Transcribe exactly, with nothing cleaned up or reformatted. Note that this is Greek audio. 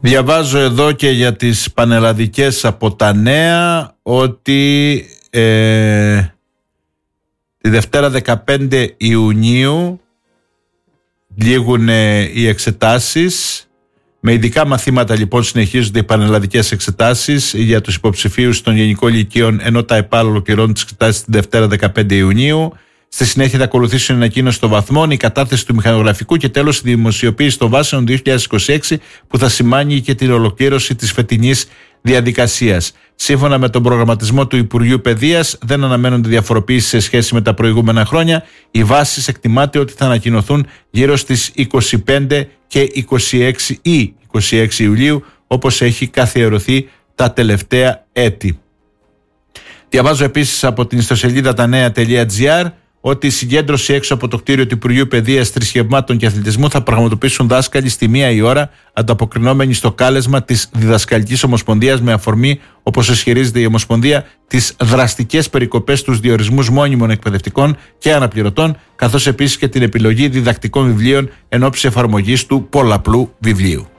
Διαβάζω εδώ και για τις πανελλαδικές από τα νέα ότι ε, τη Δευτέρα δεκαπέντε Ιουνίου λήγουν οι εξετάσεις. Με ειδικά μαθήματα λοιπόν συνεχίζονται οι πανελλαδικές εξετάσεις για τους υποψηφίους των γενικών λυκείων, ενώ τα ΕΠΑΛ ολοκληρώνουν τις εξετάσεις τη Δευτέρα δεκαπέντε Ιουνίου. Στη συνέχεια θα ακολουθήσει η ανακοίνωση των βαθμών, η κατάθεση του μηχανογραφικού και τέλος η δημοσιοποίηση των βάσεων δύο χιλιάδες είκοσι έξι, που θα σημάνει και την ολοκλήρωση της φετινής διαδικασίας. Σύμφωνα με τον προγραμματισμό του Υπουργείου Παιδείας, δεν αναμένονται διαφοροποιήσεις σε σχέση με τα προηγούμενα χρόνια. Οι βάσεις εκτιμάται ότι θα ανακοινωθούν γύρω στις είκοσι πέντε και είκοσι έξι ή είκοσι έξι Ιουλίου, όπως έχει καθιερωθεί τα τελευταία έτη. Διαβάζω επίσης από την ιστοσελίδα τανέα τελεία τζι άρ ότι η συγκέντρωση έξω από το κτίριο του Υπουργείου Παιδείας, Θρησκευμάτων και Αθλητισμού θα πραγματοποιήσουν δάσκαλοι στη μία η ώρα, ανταποκρινόμενοι στο κάλεσμα της Διδασκαλικής Ομοσπονδίας, με αφορμή, όπως ισχυρίζεται η Ομοσπονδία, τις δραστικές περικοπές στους διορισμούς μόνιμων εκπαιδευτικών και αναπληρωτών, καθώς επίσης και την επιλογή διδακτικών βιβλίων εν ώψη εφαρμογής του πολλαπλού βιβλίου.